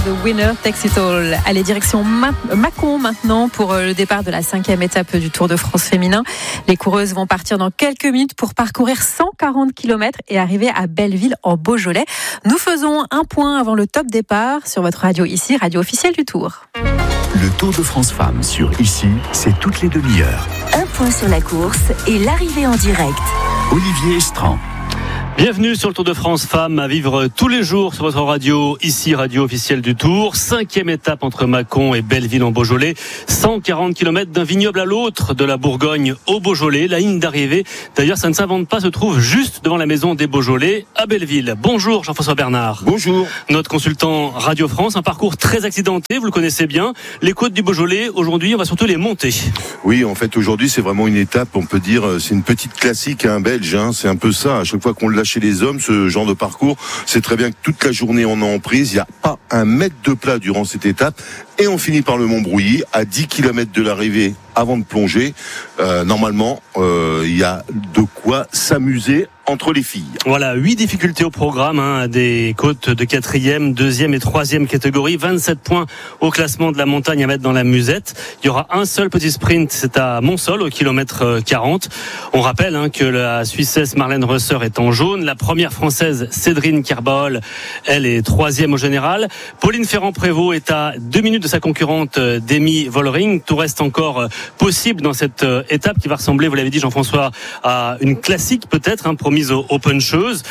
The Winner Takes It All. Allez, direction Mâcon maintenant pour le départ de la 5e étape du Tour de France féminin. Les coureuses vont partir dans quelques minutes pour parcourir 140 km et arriver à Belleville en Beaujolais. Nous faisons un point avant le top départ sur votre radio ici, radio officielle du Tour. Le Tour de France Femmes sur ici, c'est toutes les demi-heures. Un point sur la course et l'arrivée en direct. Olivier Estran. Bienvenue sur le Tour de France Femmes à vivre tous les jours sur votre radio, ici radio officielle du Tour. 5e étape entre Mâcon et Belleville en Beaujolais. 140 km d'un vignoble à l'autre de la Bourgogne au Beaujolais. La ligne d'arrivée, d'ailleurs ça ne s'invente pas, se trouve juste devant la maison des Beaujolais à Belleville. Bonjour Jean-François Bernard. Bonjour. Notre consultant Radio France, un parcours très accidenté, vous le connaissez bien. Les côtes du Beaujolais, aujourd'hui on va surtout les monter. Oui, en fait aujourd'hui c'est vraiment une étape, on peut dire, c'est une petite classique belge, c'est un peu ça. À chaque fois qu'on l'a chez les hommes, ce genre de parcours, c'est très bien que toute la journée on est en prise, il n'y a pas un mètre de plat durant cette étape et on finit par le Montbrouilly à 10 km de l'arrivée avant de plonger. Normalement, il y a de quoi s'amuser entre les filles. Voilà, 8 difficultés au programme, des côtes de 4e, 2e et 3e catégorie, 27 points au classement de la montagne à mettre dans la musette. Il y aura un seul petit sprint, c'est à Montsol au kilomètre 40. On rappelle que la Suissesse Marlène Reusser est en jaune, la première Française Cédrine Kerbaol, elle est 3e au général. Pauline Ferrand-Prévot est à 2 minutes de sa concurrente Demi Vollering. Tout reste encore possible dans cette étape qui va ressembler, vous l'avez dit Jean-François, à une classique peut-être, promise aux puncheuses.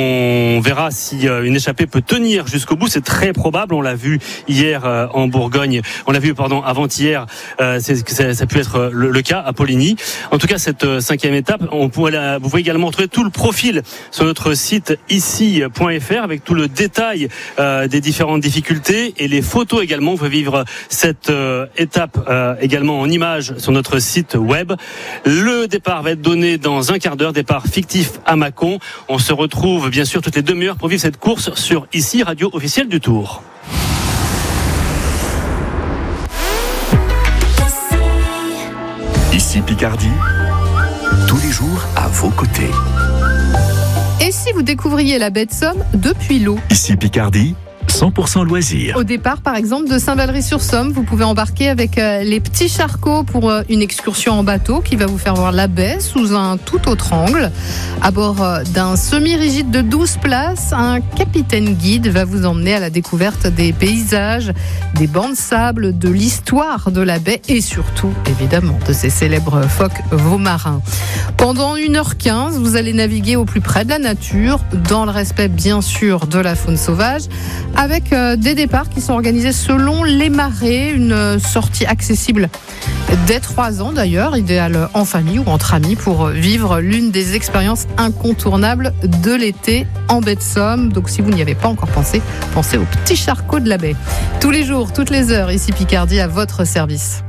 On verra si une échappée peut tenir jusqu'au bout, c'est très probable, on l'a vu hier en Bourgogne, on l'a vu avant-hier, ça a pu être le cas à Poligny. En tout cas, cette 5e étape, vous pouvez également retrouver tout le profil sur notre site ici.fr avec tout le détail des différentes difficultés et les photos également. Vous pouvez vivre cette étape également en images sur notre site web. Le départ va être donné dans un quart d'heure, départ fictif à Mâcon. On se retrouve bien sûr toutes les demi-heures pour vivre cette course sur ici, radio officielle du Tour. Ici Picardie, tous les jours à vos côtés. Et si vous découvriez la baie de Somme depuis l'eau ? Ici Picardie, 100% loisirs. Au départ, par exemple, de Saint-Valery-sur-Somme, vous pouvez embarquer avec les petits charcots pour une excursion en bateau qui va vous faire voir la baie sous un tout autre angle. À bord d'un semi-rigide de 12 places, un capitaine guide va vous emmener à la découverte des paysages, des bancs de sable, de l'histoire de la baie et surtout, évidemment, de ces célèbres phoques veaux-marins. Pendant 1h15, vous allez naviguer au plus près de la nature, dans le respect, bien sûr, de la faune sauvage, avec des départs qui sont organisés selon les marées, une sortie accessible dès 3 ans d'ailleurs, idéale en famille ou entre amis pour vivre l'une des expériences incontournables de l'été en baie de Somme. Donc si vous n'y avez pas encore pensé, pensez au petit charcot de la baie. Tous les jours, toutes les heures, ici Picardie à votre service.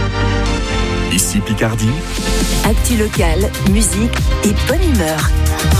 Ici Picardie, Actu locale, musique et bonne humeur.